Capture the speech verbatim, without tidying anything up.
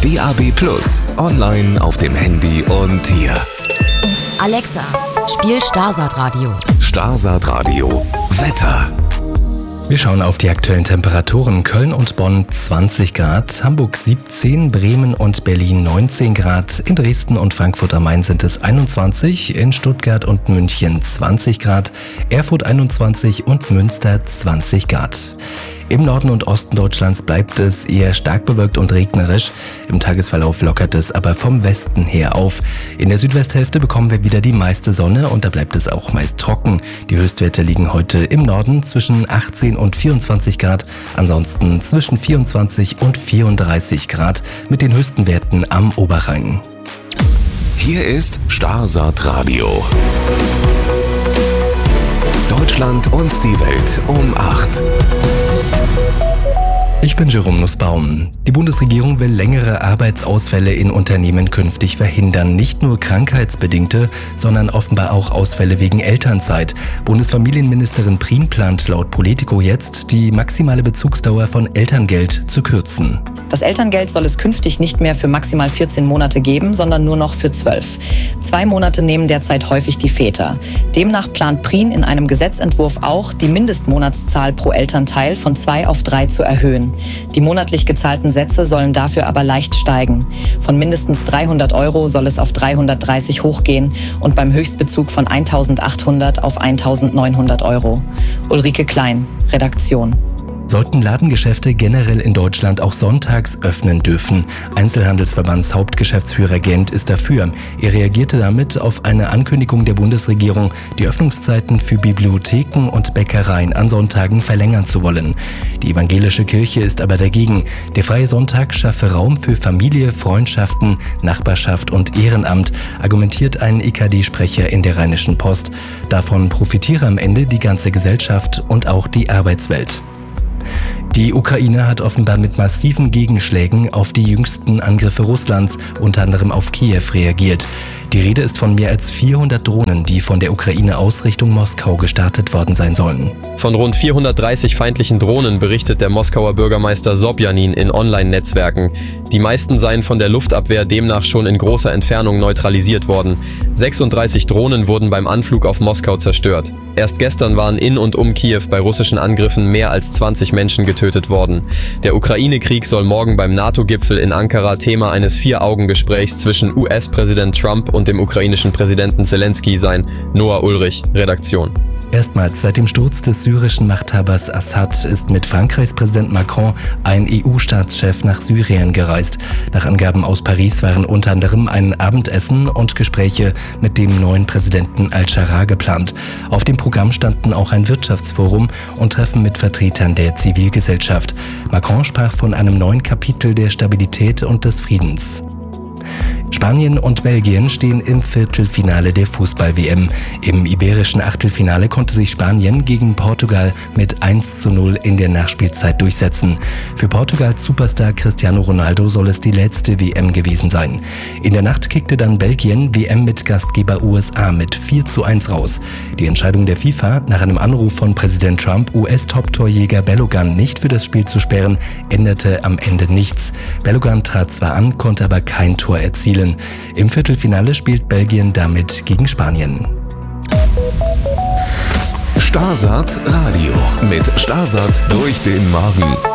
D A B plus, online auf dem Handy und hier. Alexa, spiel Starsat Radio. Starsat Radio. Wetter. Wir schauen auf die aktuellen Temperaturen. Köln und Bonn zwanzig Grad, Hamburg siebzehn, Bremen und Berlin neunzehn Grad, in Dresden und Frankfurt am Main sind es einundzwanzig, in Stuttgart und München zwanzig Grad, Erfurt einundzwanzig und Münster zwanzig Grad. Im Norden und Osten Deutschlands bleibt es eher stark bewölkt und regnerisch. Im Tagesverlauf lockert es aber vom Westen her auf. In der Südwesthälfte bekommen wir wieder die meiste Sonne und da bleibt es auch meist trocken. Die Höchstwerte liegen heute im Norden zwischen achtzehn und vierundzwanzig Grad, ansonsten zwischen vierundzwanzig und vierunddreißig Grad mit den höchsten Werten am Oberrhein. Hier ist Starsat Radio. Deutschland und die Welt um acht. Ich bin Jerome Nussbaum. Die Bundesregierung will längere Arbeitsausfälle in Unternehmen künftig verhindern. Nicht nur krankheitsbedingte, sondern offenbar auch Ausfälle wegen Elternzeit. Bundesfamilienministerin Prien plant laut Politico jetzt, die maximale Bezugsdauer von Elterngeld zu kürzen. Das Elterngeld soll es künftig nicht mehr für maximal vierzehn Monate geben, sondern nur noch für zwölf. Zwei Monate nehmen derzeit häufig die Väter. Demnach plant Prien in einem Gesetzentwurf auch, die Mindestmonatszahl pro Elternteil von zwei auf drei zu erhöhen. Die monatlich gezahlten Sätze sollen dafür aber leicht steigen. Von mindestens dreihundert Euro soll es auf dreihundertdreißig hochgehen und beim Höchstbezug von eintausendachthundert auf eintausendneunhundert Euro. Ulrike Klein, Redaktion. Sollten Ladengeschäfte generell in Deutschland auch sonntags öffnen dürfen? Einzelhandelsverbands Hauptgeschäftsführer Gent ist dafür. Er reagierte damit auf eine Ankündigung der Bundesregierung, die Öffnungszeiten für Bibliotheken und Bäckereien an Sonntagen verlängern zu wollen. Die evangelische Kirche ist aber dagegen. Der freie Sonntag schaffe Raum für Familie, Freundschaften, Nachbarschaft und Ehrenamt, argumentiert ein E K D-Sprecher in der Rheinischen Post. Davon profitiere am Ende die ganze Gesellschaft und auch die Arbeitswelt. Die Ukraine hat offenbar mit massiven Gegenschlägen auf die jüngsten Angriffe Russlands, unter anderem auf Kiew, reagiert. Die Rede ist von mehr als vierhundert Drohnen, die von der Ukraine aus Richtung Moskau gestartet worden sein sollen. Von rund vierhundertdreißig feindlichen Drohnen berichtet der Moskauer Bürgermeister Sobjanin in Online-Netzwerken. Die meisten seien von der Luftabwehr demnach schon in großer Entfernung neutralisiert worden. sechsunddreißig Drohnen wurden beim Anflug auf Moskau zerstört. Erst gestern waren in und um Kiew bei russischen Angriffen mehr als zwanzig Menschen getötet worden. Der Ukraine-Krieg soll morgen beim NATO-Gipfel in Ankara Thema eines Vier-Augen-Gesprächs zwischen U S-Präsident Trump und dem ukrainischen Präsidenten Zelensky sein. Noah Ulrich, Redaktion. Erstmals seit dem Sturz des syrischen Machthabers Assad ist mit Frankreichs Präsident Macron ein E U-Staatschef nach Syrien gereist. Nach Angaben aus Paris waren unter anderem ein Abendessen und Gespräche mit dem neuen Präsidenten Al-Shara geplant. Auf dem Programm standen auch ein Wirtschaftsforum und Treffen mit Vertretern der Zivilgesellschaft. Macron sprach von einem neuen Kapitel der Stabilität und des Friedens. Spanien und Belgien stehen im Viertelfinale der Fußball-W M. Im iberischen Achtelfinale konnte sich Spanien gegen Portugal mit eins zu null in der Nachspielzeit durchsetzen. Für Portugals Superstar Cristiano Ronaldo soll es die letzte W M gewesen sein. In der Nacht kickte dann Belgien W M-Mitgastgeber U S A mit vier zu eins raus. Die Entscheidung der FIFA, nach einem Anruf von Präsident Trump U S-Top-Torjäger Bellogan nicht für das Spiel zu sperren, änderte am Ende nichts. Bellogan trat zwar an, konnte aber kein Tor erzielen. Im Viertelfinale spielt Belgien damit gegen Spanien. Starsat Radio mit Starsat durch den Magen.